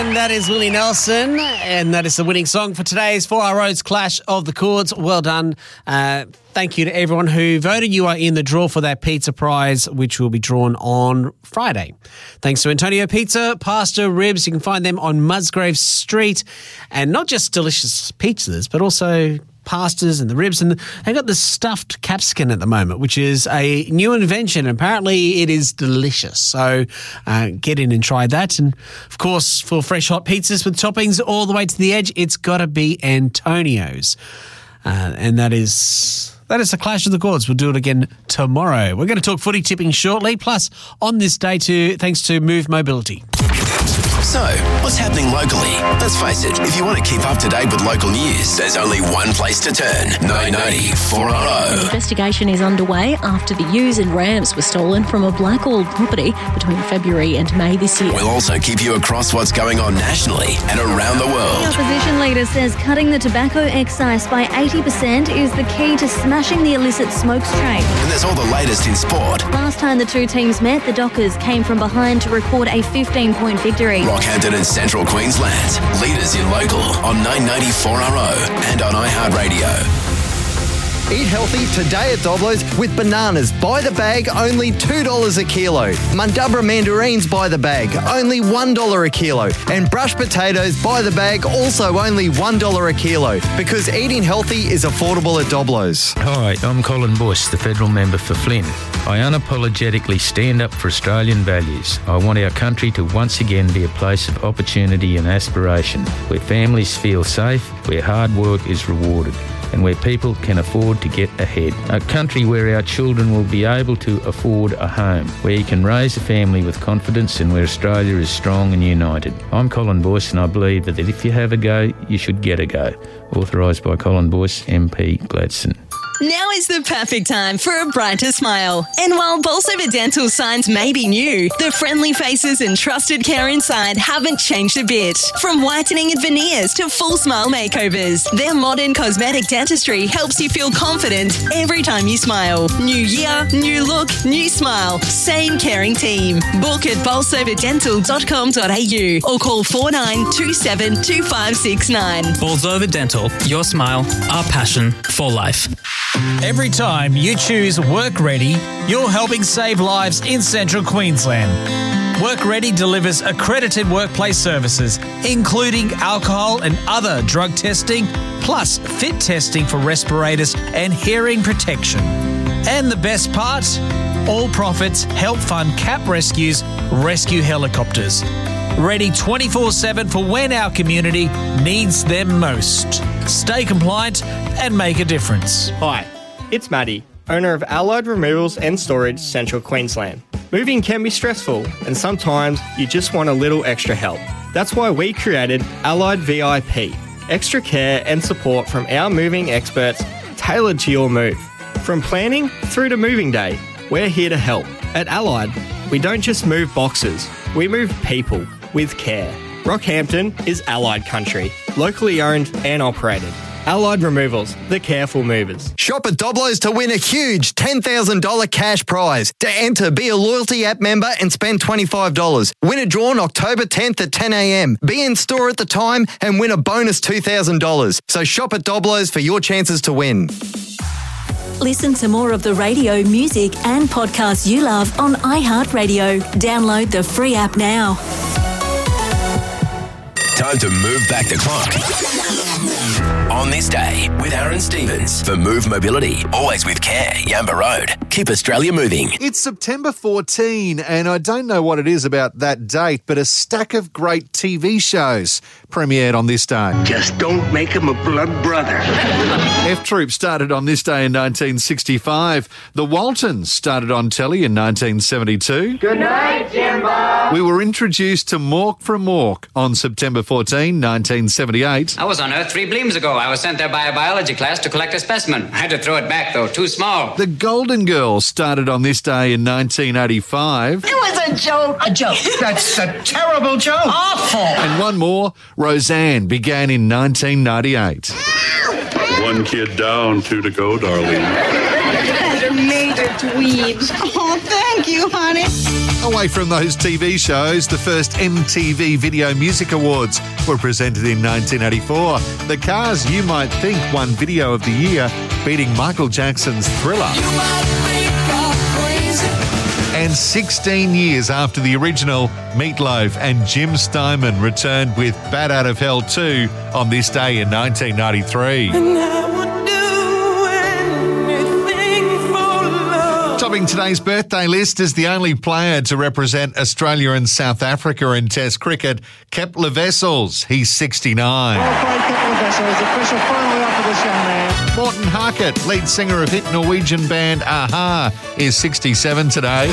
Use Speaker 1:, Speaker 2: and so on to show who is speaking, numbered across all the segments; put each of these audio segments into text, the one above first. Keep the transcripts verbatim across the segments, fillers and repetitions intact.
Speaker 1: And that is Willie Nelson, and that is the winning song for today's Four Our Roads Clash of the Chords. Well done. Uh, thank you to everyone who voted. You are in the draw for that pizza prize, which will be drawn on Friday. Thanks to Antonio Pizza, Pasta Ribs. You can find them on Musgrave Street. And not just delicious pizzas, but also pastas and the ribs, and they've got the stuffed capsicum at the moment, which is a new invention. Apparently it is delicious, so uh, get in and try that. And of course, for fresh hot pizzas with toppings all the way to the edge, it's got to be Antonio's, uh, and that is that is the Clash of the Chords. We'll do it again tomorrow. We're going to talk footy tipping shortly, plus on this day too, thanks to Move Mobility.
Speaker 2: So, what's happening locally? Let's face it, if you want to keep up to date with local news, there's only one place to turn. nine ninety four R O.
Speaker 3: An investigation is underway after the ewes and rams were stolen from a Blackall property between February and May this year.
Speaker 2: We'll also keep you across what's going on nationally and around the world.
Speaker 4: The opposition leader says cutting the tobacco excise by eighty percent is the key to smashing the illicit smokes trade.
Speaker 2: And there's all the latest in sport.
Speaker 4: Last time the two teams met, the Dockers came from behind to record a fifteen-point victory.
Speaker 2: Rockhampton and Central Queensland, leaders in local on nine ninety four R O and on iHeartRadio.
Speaker 5: Eat healthy today at Doblo's with bananas by the bag, only two dollars a kilo. Mundubra mandarins by the bag, only one dollar a kilo. And brushed potatoes by the bag, also only one dollar a kilo. Because eating healthy is affordable at Doblo's.
Speaker 6: Hi, I'm Colin Bush, the federal member for Flynn. I unapologetically stand up for Australian values. I want our country to once again be a place of opportunity and aspiration, where families feel safe, where hard work is rewarded, and where people can afford to get ahead. A country where our children will be able to afford a home, where you can raise a family with confidence and where Australia is strong and united. I'm Colin Boyce, and I believe that if you have a go, you should get a go. Authorised by Colin Boyce, M P Gladstone.
Speaker 7: Now is the perfect time for a brighter smile. And while Bolsover Dental signs may be new, the friendly faces and trusted care inside haven't changed a bit. From whitening and veneers to full smile makeovers, their modern cosmetic dentistry helps you feel confident every time you smile. New year, new look, new smile. Same caring team. Book at bolsover dental dot com dot a u or call four nine two seven two five six nine.
Speaker 8: Bolsover Dental, your smile, our passion for life.
Speaker 9: Every time you choose Work Ready, you're helping save lives in Central Queensland. Work Ready delivers accredited workplace services, including alcohol and other drug testing, plus fit testing for respirators and hearing protection. And the best part? All profits help fund CAP Rescue's rescue helicopters. Ready twenty-four seven for when our community needs them most. Stay compliant and make a difference.
Speaker 10: Hi, it's Maddie, owner of Allied Removals and Storage, Central Queensland. Moving can be stressful, and sometimes you just want a little extra help. That's why we created Allied V I P, extra care and support from our moving experts tailored to your move. From planning through to moving day, we're here to help. At Allied, we don't just move boxes, we move people with care. Rockhampton is Allied country, locally owned and operated. Allied Removals, the careful movers.
Speaker 5: Shop at Doblo's to win a huge ten thousand dollars cash prize. To enter, be a loyalty app member and spend twenty-five dollars. Win a draw on October tenth at ten a.m. Be in store at the time and win a bonus two thousand dollars. So shop at Doblo's for your chances to win.
Speaker 3: Listen to more of the radio, music and podcasts you love on iHeartRadio. Download the free app now.
Speaker 2: Time to move back the clock. On this day with Aaron Stevens for Move Mobility. Always with care. Yamba Road. Keep Australia moving.
Speaker 11: It's September fourteenth, and I don't know what it is about that date, but a stack of great T V shows premiered on this day.
Speaker 12: Just don't make him a blood brother.
Speaker 11: F Troop started on this day in nineteen sixty-five. The Waltons started on telly in nineteen seventy-two.
Speaker 12: Good night, Jimbo.
Speaker 11: We were introduced to Mork from Mork on September fourteenth, nineteen seventy-eight.
Speaker 13: I was on Earth three bleems ago. I was sent there by a biology class to collect a specimen. I had to throw it back, though. Too small.
Speaker 11: The Golden Girls started on this day in nineteen eighty-five.
Speaker 12: It was a joke. A joke. That's a terrible joke. Awful.
Speaker 11: And one more, Roseanne, began in nineteen ninety-eight.
Speaker 14: One kid down, two to go, darling.
Speaker 15: That's a major tweet. Oh, thank you, honey.
Speaker 11: Away from those T V shows, the first M T V Video Music Awards were presented in nineteen eighty-four. The Cars, You Might Think, won Video of the Year, beating Michael Jackson's Thriller. And sixteen years after the original, Meatloaf and Jim Steinman returned with Bat Out of Hell two on this day in nineteen ninety-three. Topping today's birthday list is the only player to represent Australia and South Africa in Test cricket, Kepler Wessels. He's sixty-nine. Morten Harket, lead singer of hit Norwegian band Aha, is sixty-seven today.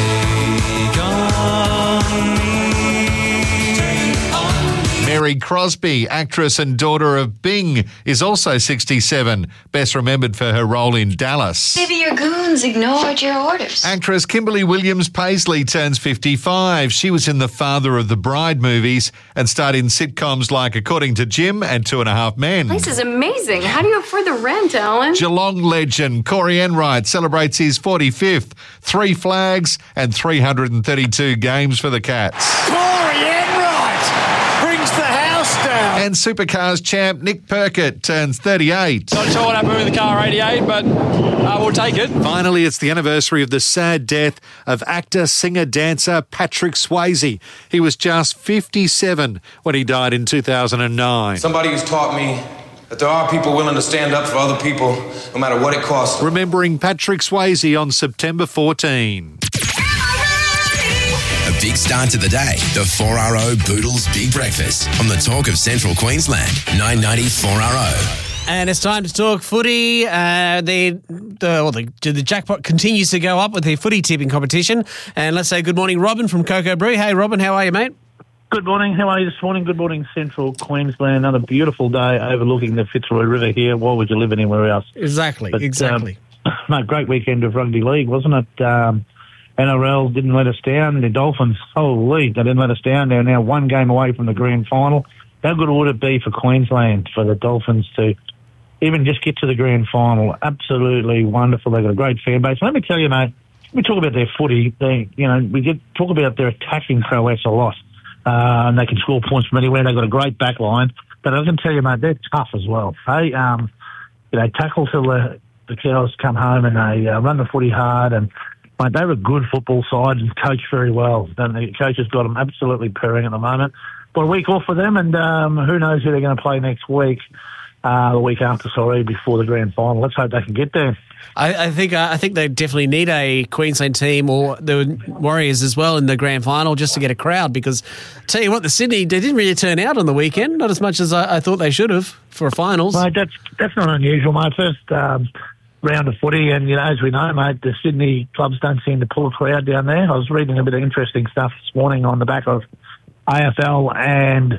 Speaker 11: Mary Crosby, actress and daughter of Bing, is also sixty-seven, best remembered for her role in Dallas.
Speaker 15: Maybe your goons ignored your orders.
Speaker 11: Actress Kimberly Williams Paisley turns fifty-five. She was in the Father of the Bride movies and starred in sitcoms like According to Jim and Two and a Half Men.
Speaker 15: This is amazing. How do you afford the rent, Alan?
Speaker 11: Geelong legend Corey Enright celebrates his forty-fifth, three flags and three hundred thirty-two games for the Cats.
Speaker 16: Corey Enright brings the house down.
Speaker 11: And Supercars champ Nick Perkett turns thirty-eight.
Speaker 17: Not sure what happened with the car eighty-eight, but uh, we'll take it.
Speaker 11: Finally, it's the anniversary of the sad death of actor, singer, dancer Patrick Swayze. He was just fifty-seven when he died in two thousand nine.
Speaker 18: Somebody who's taught me that there are people willing to stand up for other people no matter what it costs.
Speaker 11: Remembering Patrick Swayze on September fourteenth.
Speaker 2: A big start to the day. The four R O Boodles Big Breakfast on the Talk of Central Queensland. nine ninety four R O.
Speaker 1: And it's time to talk footy. Uh, the the, well, the the jackpot continues to go up with the footy tipping competition. And let's say good morning, Robin from Cocoa Brew. Hey, Robin, how are you, mate?
Speaker 19: Good morning. How are you this morning? Good morning, Central Queensland. Another beautiful day overlooking the Fitzroy River here. Why would you live anywhere else?
Speaker 1: Exactly,
Speaker 19: but,
Speaker 1: exactly.
Speaker 19: Um, mate, great weekend of rugby league, wasn't it? Um, N R L didn't let us down. The Dolphins, holy, they didn't let us down. They're now one game away from the grand final. How good would it be for Queensland, for the Dolphins to even just get to the grand final? Absolutely wonderful. They've got a great fan base. Let me tell you, mate, we talk about their footy. They, you know, we get talk about their attacking prowess a lot. Uh, and they can score points from anywhere. They've got a great back line. But I can tell you, mate, they're tough as well. They, um, they tackle till the, the cows come home and they uh, run the footy hard. And, mate, they're a good football side and coach very well. And the coach has got them absolutely purring at the moment. Got a week off for them, and um, who knows who they're going to play next week. Uh, the week after, sorry, before the grand final. Let's hope they can get there.
Speaker 1: I, I think uh, I think they definitely need a Queensland team or the Warriors as well in the grand final just to get a crowd, because tell you what, the Sydney, they didn't really turn out on the weekend, not as much as I, I thought they should have for a finals.
Speaker 19: Mate, that's, that's not unusual, mate. First um, round of footy, and, you know, as we know, mate, the Sydney clubs don't seem to pull a crowd down there. I was reading a bit of interesting stuff this morning on the back of A F L and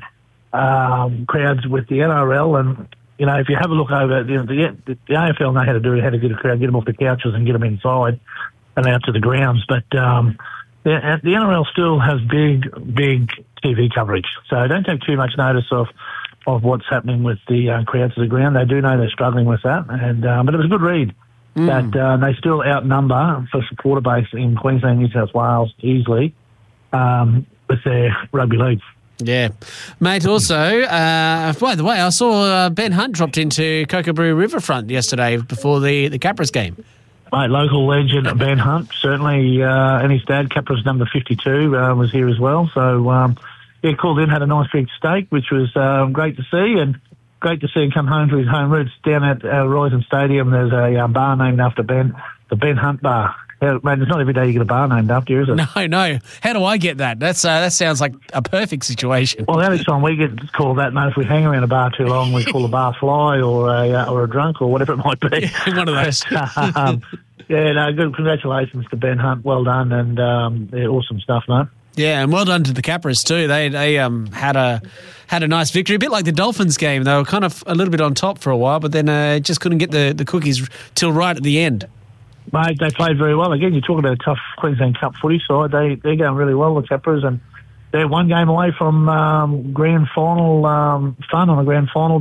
Speaker 19: um, crowds with the N R L, and you know, if you have a look over, you know, the, the A F L know how to do it, how to get a crowd, get them off the couches and get them inside and out to the grounds. But um, the, the N R L still has big, big T V coverage. So don't take too much notice of, of what's happening with the uh, crowds to the ground. They do know they're struggling with that. and um, But it was a good read mm. that uh, they still outnumber for supporter base in Queensland, New South Wales easily um, with their rugby league.
Speaker 1: Yeah. Mate, also, uh, by the way, I saw uh, Ben Hunt dropped into Cocoa Brew Riverfront yesterday before the, the Capras game.
Speaker 19: Mate, local legend Ben Hunt, certainly, uh, and his dad, Capras number fifty-two, uh, was here as well. So, um, yeah, called in, had a nice big steak, which was um, great to see, and great to see him come home to his home roots. Down at uh, Royston Stadium, there's a um, bar named after Ben, the Ben Hunt Bar. Yeah, man, it's not every day you get a bar named after you, is it?
Speaker 1: No, no. How do I get that? That's uh, that sounds like a perfect situation.
Speaker 19: Well, the only time we get called that, mate, if we hang around a bar too long, we call a bar fly or a uh, or a drunk or whatever it might be.
Speaker 1: Yeah, one of those.
Speaker 19: um, yeah, no, good. Congratulations to Ben Hunt. Well done, and um, yeah, awesome stuff, mate.
Speaker 1: Yeah, and well done to the Capras too. They they um had a had a nice victory, a bit like the Dolphins game. They were kind of a little bit on top for a while, but then uh, just couldn't get the, the cookies till right at the end.
Speaker 19: Mate, they played very well. Again, you talk about a tough Queensland Cup footy side. They, they're going really well, the Capras, and they're one game away from um, grand final um, fun on a grand final day.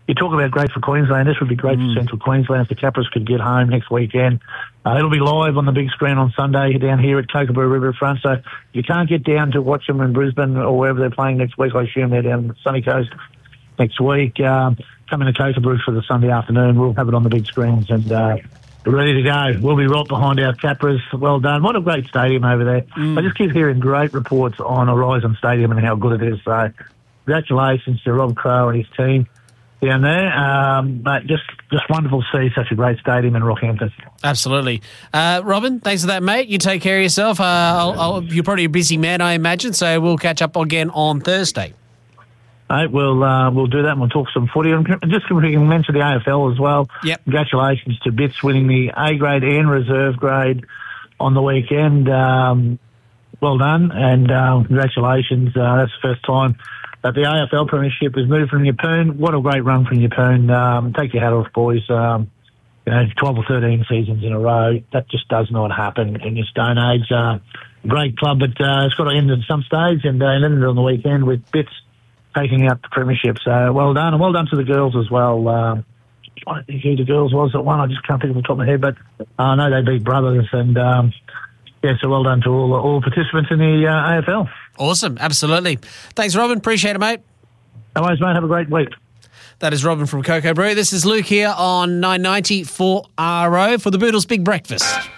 Speaker 19: you talk about great for Queensland. This would be great mm. for Central Queensland if the Capras could get home next weekend. Uh, it'll be live on the big screen on Sunday down here at Kookaburra Riverfront. So you can't get down to watch them in Brisbane or wherever they're playing next week. I assume they're down on the sunny coast next week. Um, coming to Kookaburra for the Sunday afternoon. We'll have it on the big screens and uh, ready to go. We'll be right behind our Capras. Well done. What a great stadium over there. Mm. I just keep hearing great reports on Horizon Stadium and how good it is. So congratulations to Rob Crowe and his team down there. Um, but just, just wonderful to see such a great stadium in Rockhampton.
Speaker 1: Absolutely. Uh, Robin, thanks for that, mate. You take care of yourself. Uh, I'll, I'll, you're probably a busy man, I imagine, so we'll catch up again on Thursday.
Speaker 19: Right, we'll uh, we'll do that and we'll talk some footy. And just we can mention the A F L as well.
Speaker 1: Yep.
Speaker 19: Congratulations to Bits winning the A grade and reserve grade on the weekend. Um, well done and uh, congratulations. Uh, that's the first time that the A F L Premiership has moved from Yeppoon. What a great run from Yeppoon. Um, take your hat off, boys. Um, you know, twelve or thirteen seasons in a row. That just does not happen in this day and age. Uh, great club, but uh, it's got to end at some stage, and uh, it ended on the weekend with Bits taking out the premiership. So well done, and well done to the girls as well. Um, I don't think who the girls was that won. I just can't think of the top of my head, but I know they beat Brothers, and um, yeah, so well done to all all participants in the uh, A F L.
Speaker 1: Awesome, absolutely. Thanks, Robin. Appreciate it, mate.
Speaker 19: No worries, mate. Have a great week.
Speaker 1: That is Robin from Kookaburra. This is Luke here on nine ninety for R O for the Boodles Big Breakfast.